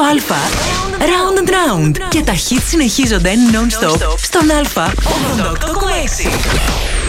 Α, Round and Round. Και τα hits συνεχίζονται non-stop στον Α 88,6.